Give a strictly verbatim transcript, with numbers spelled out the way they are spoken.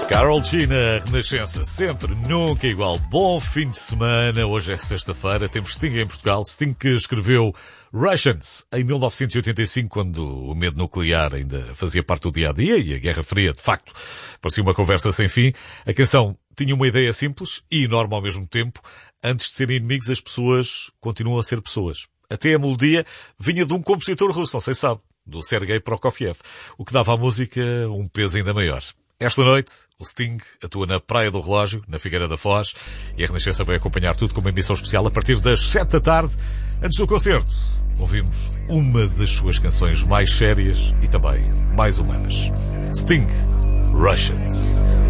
Karol G na Renascença, sempre, nunca igual. Bom fim de semana, hoje é sexta-feira, temos Sting em Portugal. Sting que escreveu Russians em mil novecentos e oitenta e cinco, quando o medo nuclear ainda fazia parte do dia-a-dia e a Guerra Fria, de facto, parecia uma conversa sem fim. A canção tinha uma ideia simples e enorme ao mesmo tempo. Antes de serem inimigos, as pessoas continuam a ser pessoas. Até a melodia vinha de um compositor russo, não sei se sabe, do Sergei Prokofiev, o que dava à música um peso ainda maior. Esta noite, o Sting atua na Praia do Relógio, na Figueira da Foz, e a Renascença vai acompanhar tudo com uma emissão especial a partir das sete da tarde. Antes do concerto, ouvimos uma das suas canções mais sérias e também mais humanas. Sting, Russians.